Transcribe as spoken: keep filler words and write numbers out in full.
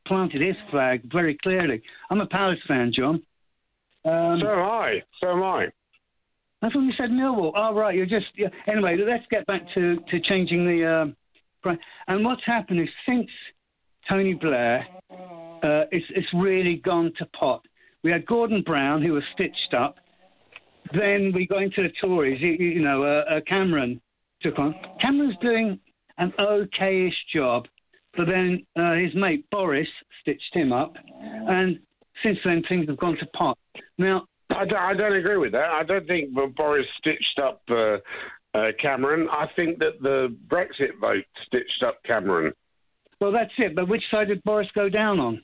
planted his flag very clearly. I'm a Palace fan, John. Um, so am I. So am I. I thought you said Millwall. Oh, right. You're just... Yeah. Anyway, let's get back to, to changing the... Uh, and what's happened is since Tony Blair, uh, it's, it's really gone to pot. We had Gordon Brown, who was stitched up. Then we got into the Tories. You, you know, uh, uh, Cameron took on. Cameron's doing an okay-ish job. But then uh, his mate Boris stitched him up. And since then, things have gone to pot. Now... I don't, I don't agree with that. I don't think Boris stitched up uh, uh, Cameron. I think that the Brexit vote stitched up Cameron. Well, that's it. But which side did Boris go down on?